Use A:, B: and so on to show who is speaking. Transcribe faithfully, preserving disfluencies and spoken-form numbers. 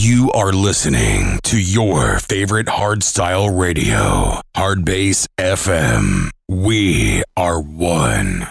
A: You are listening to your favorite hardstyle radio, Hardbass F M. We are one.